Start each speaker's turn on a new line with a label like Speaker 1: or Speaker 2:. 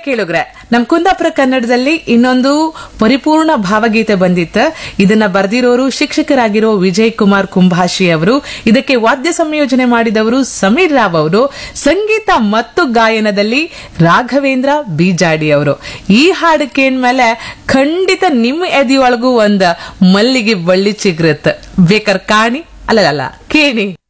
Speaker 1: ಕೇಳುಗ್ರೆ ನಮ್ ಕುಂದಾಪುರ ಕನ್ನಡದಲ್ಲಿ ಇನ್ನೊಂದು ಪರಿಪೂರ್ಣ ಭಾವಗೀತೆ ಬಂದಿತ್ತು. ಇದನ್ನ ಬರ್ದಿರೋರು ಶಿಕ್ಷಕರಾಗಿರೋ ವಿಜಯ್ ಕುಮಾರ್ ಕುಂಭಾಷಿ ಅವರು. ಇದಕ್ಕೆ ವಾದ್ಯ ಸಂಯೋಜನೆ ಮಾಡಿದವರು ಸಮೀರ್ ರಾವ್ ಅವರು. ಸಂಗೀತ ಮತ್ತು ಗಾಯನದಲ್ಲಿ ರಾಘವೇಂದ್ರ ಬೀಜಾಡಿ ಅವರು. ಈ ಹಾಡು ಕೇಳ್ಮೇಲೆ ಖಂಡಿತ ನಿಮ್ಮ ಎದೆಯೊಳಗೂ ಒಂದ್ ಮಲ್ಲಿಗೆ ಬಳ್ಳಿ ಚಿಗ್ರತ್. ಬೇಕಾರ ಕಾಣಿ ಅಲ್ಲಲ್ಲ ಕೇಳಿ.